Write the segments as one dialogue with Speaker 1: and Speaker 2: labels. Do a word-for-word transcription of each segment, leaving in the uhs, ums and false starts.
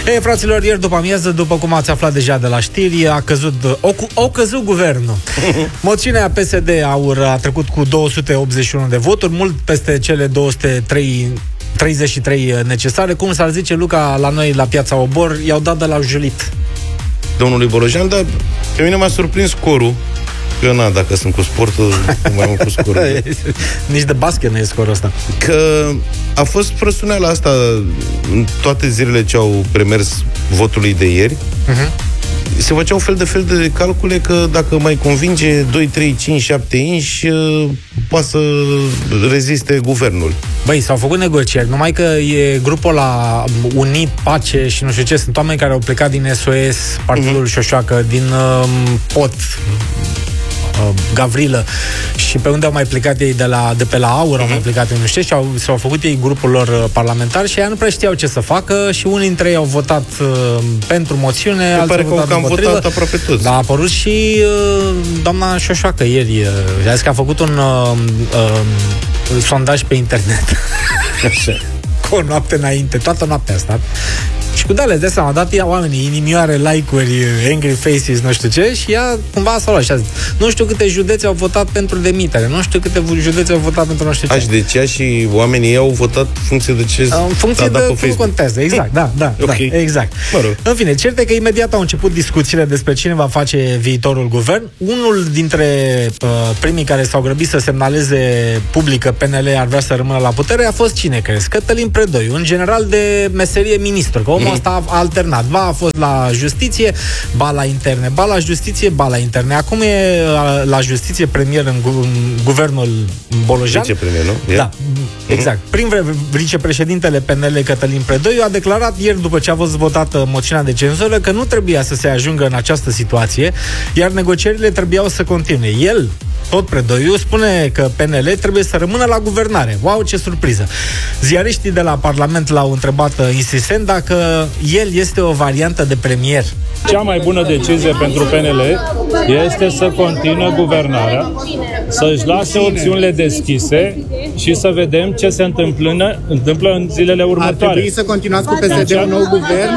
Speaker 1: Ei, fraților, ieri după amiază, după cum ați aflat deja de la știri, a căzut, o, o căzut guvernul. Moțiunea P S D Aur a trecut cu două sute optzeci și unu de voturi, mult peste cele două sute treizeci și trei necesare. Cum s-ar zice, Luca, la noi la Piața Obor i-au dat de la julit
Speaker 2: domnului Bolojan, dar pe mine m-a surprins scorul. Eu, na, dacă sunt cu sportul, mai mult cu scorul.
Speaker 1: Nici de basket nu e scorul ăsta.
Speaker 2: Că a fost prăsuneala asta în toate zilele ce au premers votului de ieri. Uh-huh. Se făceau fel de fel de calcule că dacă mai convinge doi, trei, cinci, șapte inși, poate să reziste guvernul.
Speaker 1: Băi, s-au făcut negocieri, numai că e grupul la Unit, Pace și nu știu ce, sunt oameni care au plecat din S O S, Partidul uh-huh. Șoșoacă, din uh, P O T, Gavrilă, și pe unde au mai plecat ei de, la, de pe la Aur, uh-huh. au mai plecat nu știu, și au, s-au făcut ei grupul lor parlamentar și ei nu prea știau ce să facă și unii dintre ei au votat uh, pentru moțiune, alții au votat împotrivă.
Speaker 2: Votat aproape toți.
Speaker 1: Dar a apărut și uh, doamna Șoșoacă ieri, uh, a zis că a făcut un uh, uh, sondaj pe internet cu o noapte înainte, toată noaptea asta. Și cu de-alea, de seama, a dat ea oamenii inimioare, like-uri, angry faces, nu știu ce, și ea cumva s-a luat și a zis, nu știu câte județe au votat pentru demitere, nu știu câte județe au votat pentru nu știu ce.
Speaker 2: Aș, deci ea și oamenii au votat în funcție de ce
Speaker 1: în funcție de cum contează, exact, da, da, okay. da, exact. Mă rog. În fine, cert e că imediat au început discuțiile despre cine va face viitorul guvern. Unul dintre uh, primii care s-au grăbit să semnaleze public că P N L ar vrea să rămână la putere a fost cine, crezi? Cătălin Predoiu, un general de meserie ministru, că omul ăsta a alternat. Ba a fost la justiție, ba la interne, ba la justiție, ba la interne. Acum e la justiție premier în, gu- în guvernul Bolojan.
Speaker 2: Vicepremier, nu?
Speaker 1: Da, exact. Prim vicepreședintele P N L Cătălin Predoiu a declarat ieri, după ce a fost votată moțiunea de cenzură, că nu trebuia să se ajungă în această situație, iar negocierile trebuiau să continue. El, tot Predoiu, spune că P N L trebuie să rămână la guvernare. Wow, ce surpriză! Ziariștii de la Parlament l-au întrebat insistent dacă el este o variantă de premier.
Speaker 3: Cea mai bună decizie pentru P N L este să continue guvernarea, să-și lase opțiunile deschise și să vedem ce se întâmplă, întâmplă în zilele următoare.
Speaker 4: Ar trebui să continuați cu P S D un nou guvern?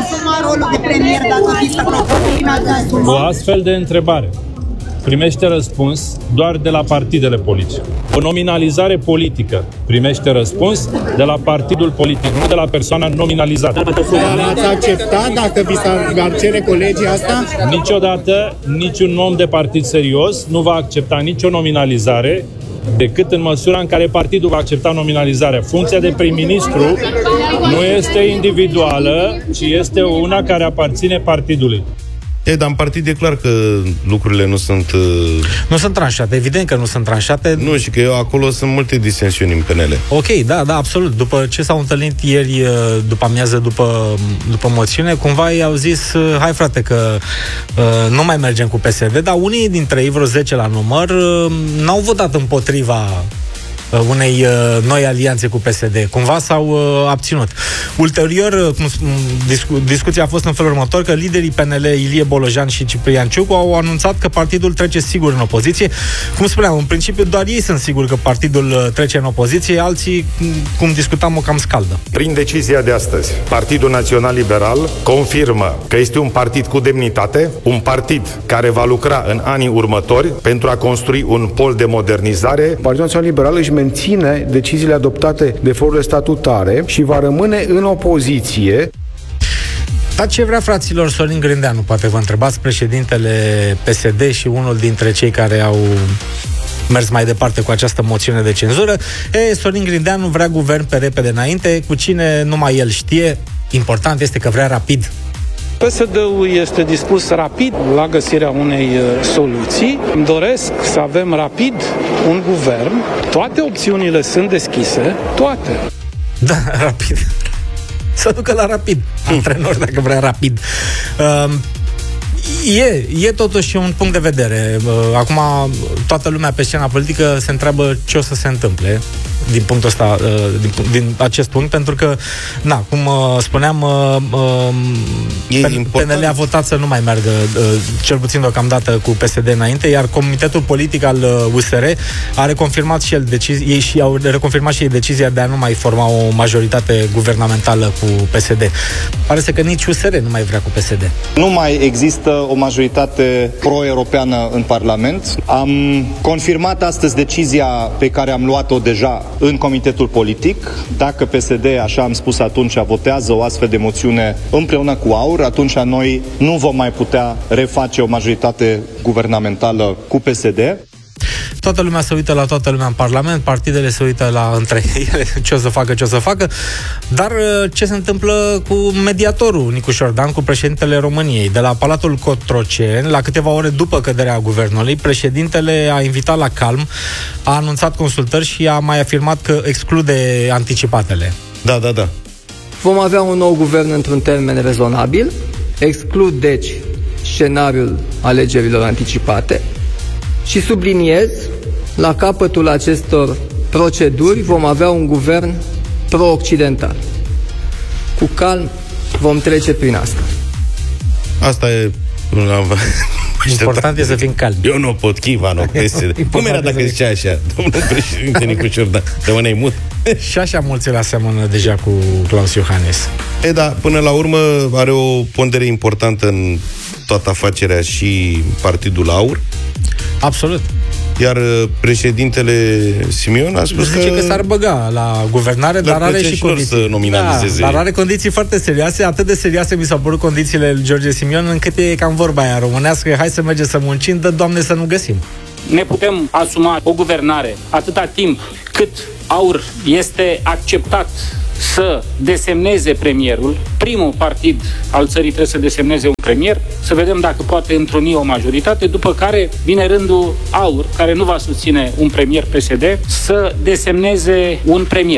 Speaker 3: O astfel de întrebare primește răspuns doar de la partidele politice. O nominalizare politică primește răspuns de la partidul politic, nu de la persoana nominalizată.
Speaker 4: Ați acceptat dacă vi s-ar cere colegii asta?
Speaker 3: Niciodată niciun om de partid serios nu va accepta nicio nominalizare decât în măsura în care partidul va accepta nominalizarea. Funcția de prim-ministru nu este individuală, ci este una care aparține partidului.
Speaker 2: E, dar în partid e clar că lucrurile nu sunt... Uh...
Speaker 1: Nu sunt tranșate, evident că nu sunt tranșate.
Speaker 2: Nu, și că eu, acolo sunt multe disensiuni în P N L.
Speaker 1: Ok, da, da, absolut. După ce s-au întâlnit ieri, după amiază, după, după moțiune, cumva ei au zis, hai frate, că uh, nu mai mergem cu P S D, dar unii dintre ei, vreo zece la număr, uh, n-au votat împotriva unei uh, noi alianțe cu P S D. Cumva s-au uh, abținut. Ulterior, uh, discu- discuția a fost în felul următor, că liderii P N L, Ilie Bolojan și Ciprian Ciucu, au anunțat că partidul trece sigur în opoziție. Cum spuneam, în principiu doar ei sunt siguri că partidul uh, trece în opoziție, alții, cum discutam, o cam scaldă.
Speaker 5: Prin decizia de astăzi, Partidul Național Liberal confirmă că este un partid cu demnitate, un partid care va lucra în anii următori pentru a construi un pol de modernizare.
Speaker 6: Partidul Național Liberal își menține deciziile adoptate de forurile statutare și va rămâne în opoziție.
Speaker 1: Dar ce vrea, fraților, Sorin Grindeanu? Poate vă întrebați, președintele P S D și unul dintre cei care au mers mai departe cu această moțiune de cenzură. E, Sorin Grindeanu vrea guvern pe repede înainte, cu cine numai el știe. Important este că vrea rapid.
Speaker 7: P S D-ul este dispus rapid la găsirea unei soluții. Îmi doresc să avem rapid un guvern. Toate opțiunile sunt deschise, toate.
Speaker 1: Da, rapid. Să ducă la rapid. Antrenor, dacă vrea rapid. Uh, E, e totuși un punct de vedere. Acum toată lumea pe scena politică se întreabă ce o să se întâmple. din punctul ăsta, din, din acest punct, pentru că, na, cum spuneam, P N L a votat să nu mai meargă, cel puțin deocamdată, cu P S D înainte, iar Comitetul Politic al U S R a reconfirmat și el decizi- ei și au reconfirmat și ei decizia de a nu mai forma o majoritate guvernamentală cu P S D. Pare să că nici U S R nu mai vrea cu P S D.
Speaker 8: Nu mai există o majoritate pro-europeană în Parlament. Am confirmat astăzi decizia pe care am luat-o deja în Comitetul Politic. Dacă P S D, așa am spus atunci, votează o astfel de moțiune împreună cu AUR, atunci noi nu vom mai putea reface o majoritate guvernamentală cu P S D.
Speaker 1: Toată lumea se uită la toată lumea în Parlament, partidele se uită la între ele ce o să facă, ce o să facă, dar ce se întâmplă cu mediatorul Nicu Șordan, cu președintele României? De la Palatul Cotroceni, la câteva ore după căderea guvernului, președintele a invitat la calm, a anunțat consultări și a mai afirmat că exclude anticipatele.
Speaker 2: Da, da, da.
Speaker 9: Vom avea un nou guvern într-un termen rezonabil, exclud deci scenariul alegerilor anticipate și subliniez, la capătul acestor proceduri vom avea un guvern pro-occidental. Cu calm vom trece prin asta.
Speaker 2: Asta e...
Speaker 1: Important e să fim calmi.
Speaker 2: Eu nu pot, Chiva, nu. Cum era dacă zicea așa? Domnul președinte Nicu Șordan, rămâneai mut.
Speaker 1: Și așa mulți îl aseamănă deja cu Klaus Iohannis.
Speaker 2: E, da, până la urmă are o pondere importantă în toată afacerea și Partidul AUR.
Speaker 1: Absolut.
Speaker 2: Iar președintele Simion a spus
Speaker 1: Zice
Speaker 2: că,
Speaker 1: că s-ar băga la guvernare, dar are și condiții.
Speaker 2: Să nominalizeze.
Speaker 1: Da, dar are condiții foarte serioase, atât de serioase mi s-au părut condițiile lui George Simion, încât e cam vorba aia românească, hai să mergem să muncim, dă Doamne să nu găsim.
Speaker 10: Ne putem asuma o guvernare atâta timp cât AUR este acceptat să desemneze premierul. Primul partid al țării trebuie să desemneze un premier, să vedem dacă poate întruni o majoritate, după care vine rândul AUR, care nu va susține un premier P S D, să desemneze un premier.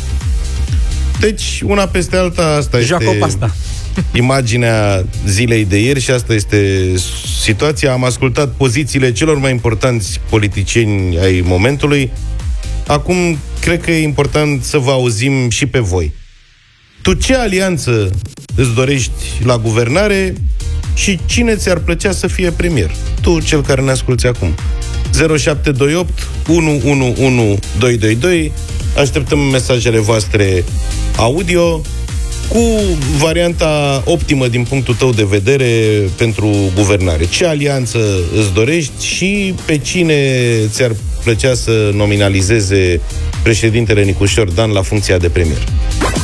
Speaker 2: Deci, una peste alta, asta
Speaker 1: Joacă
Speaker 2: este
Speaker 1: pasta.
Speaker 2: imaginea zilei de ieri și asta este situația. Am ascultat pozițiile celor mai importanți politicieni ai momentului. Acum, cred că e important să vă auzim și pe voi. Tu ce alianță îți dorești la guvernare și cine ți-ar plăcea să fie premier? Tu, cel care ne asculți acum. zero șapte doi opt unu unu unu doi doi doi. Așteptăm mesajele voastre audio cu varianta optimă din punctul tău de vedere pentru guvernare. Ce alianță îți dorești și pe cine ți-ar plăcea să nominalizeze președintele Nicu Șordan la funcția de premier?